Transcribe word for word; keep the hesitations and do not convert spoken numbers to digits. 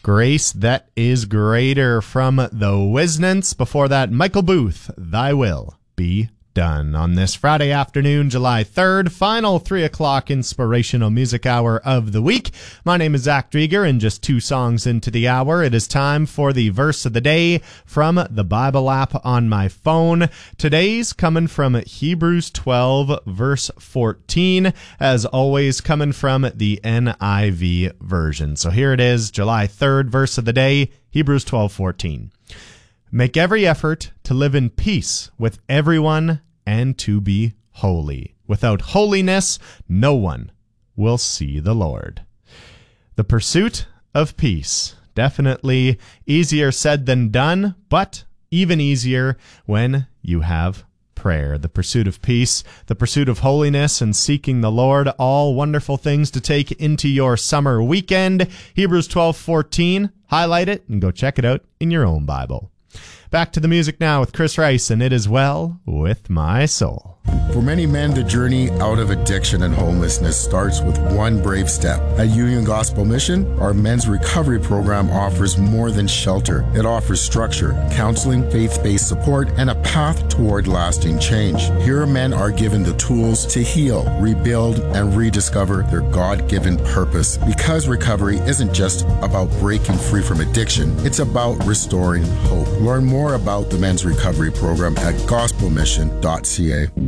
Grace That Is Greater from the Wisnants. Before that, Michael Booth, Thy Will Be Done. On this Friday afternoon, July third, final three o'clock inspirational music hour of the week. My name is Zach Drieger, and just two songs into the hour, it is time for the verse of the day from the Bible app on my phone. Today's coming from Hebrews twelve, verse fourteen, as always coming from the N I V version. So here it is, July third, verse of the day, Hebrews twelve fourteen. Make every effort to live in peace with everyone and to be holy. Without holiness, no one will see the Lord. The pursuit of peace. Definitely easier said than done, but even easier when you have prayer. The pursuit of peace, the pursuit of holiness, and seeking the Lord, all wonderful things to take into your summer weekend. Hebrews twelve fourteen. Highlight it and go check it out in your own Bible. Back to the music now with Chris Rice, and It Is Well With My Soul. For many men, the journey out of addiction and homelessness starts with one brave step. At Union Gospel Mission, our men's recovery program offers more than shelter. It offers structure, counseling, faith-based support, and a path toward lasting change. Here, men are given the tools to heal, rebuild, and rediscover their God-given purpose. Because recovery isn't just about breaking free from addiction, it's about restoring hope. Learn more about the men's recovery program at gospel mission dot c a.